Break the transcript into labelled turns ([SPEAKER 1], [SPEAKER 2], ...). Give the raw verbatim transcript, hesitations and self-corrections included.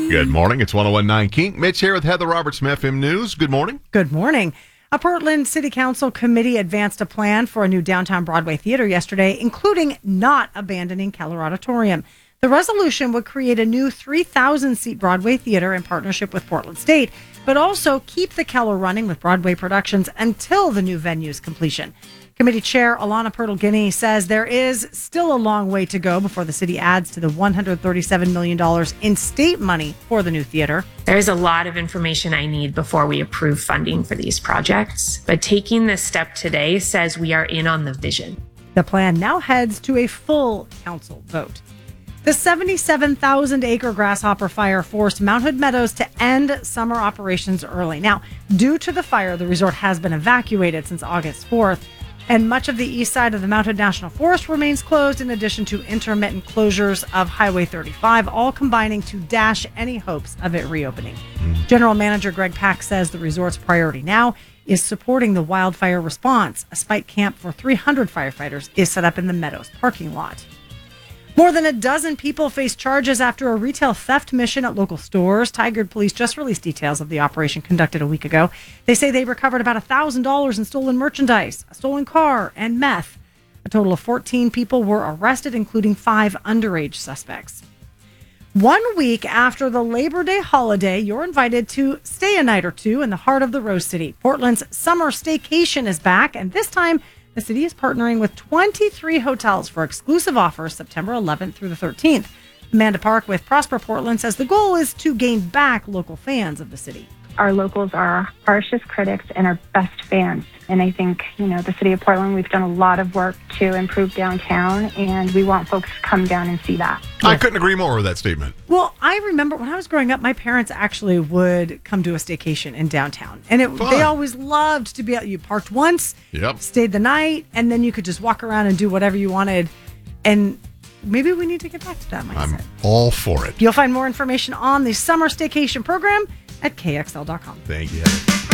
[SPEAKER 1] Good morning. It's one oh one point nine Kink. Mitch here with Heather Roberts from F M News. Good morning.
[SPEAKER 2] Good morning. A Portland City Council committee advanced a plan for a new downtown Broadway theater yesterday, including not abandoning Keller Auditorium. The resolution would create a new three thousand seat Broadway theater in partnership with Portland State, but also keep the Keller running with Broadway productions until the new venue's completion. Committee Chair Alana Pirtle-Guinea says there is still a long way to go before the city adds to the one hundred thirty-seven million dollars in state money for the new theater.
[SPEAKER 3] There's a lot of information I need before we approve funding for these projects, but taking this step today says we are in on the vision.
[SPEAKER 2] The plan now heads to a full council vote. The seventy-seven thousand acre grasshopper fire forced Mount Hood Meadows to end summer operations early. Now, due to the fire, the resort has been evacuated since August fourth. And much of the east side of the Mount Hood National Forest remains closed, in addition to intermittent closures of Highway thirty-five, all combining to dash any hopes of it reopening. General Manager Greg Pack says the resort's priority now is supporting the wildfire response. A spike camp for three hundred firefighters is set up in the Meadows parking lot. More than a dozen people face charges after a retail theft mission at local stores. Tigard Police just released details of the operation conducted a week ago. They say they recovered about one thousand dollars in stolen merchandise, a stolen car, and meth. A total of fourteen people were arrested, including five underage suspects. One week after the Labor Day holiday, you're invited to stay a night or two in the heart of the Rose City. Portland's summer staycation is back, and this time the city is partnering with twenty-three hotels for exclusive offers September eleventh through the thirteenth. Amanda Park with Prosper Portland says the goal is to gain back local fans of the city.
[SPEAKER 4] Our locals are our harshest critics and our best fans. And I think, you know, the city of Portland, we've done a lot of work to improve downtown, and we want folks to come down and see that.
[SPEAKER 1] I couldn't agree more with that statement.
[SPEAKER 2] Well, I remember when I was growing up, my parents actually would come to a staycation in downtown. And it, they always loved to be out. You parked once,
[SPEAKER 1] yep.
[SPEAKER 2] stayed the night, and then you could just walk around and do whatever you wanted. And maybe we need to get back to that mindset.
[SPEAKER 1] I'm all for it.
[SPEAKER 2] You'll find more information on the summer staycation program at K X L dot com.
[SPEAKER 1] Thank you.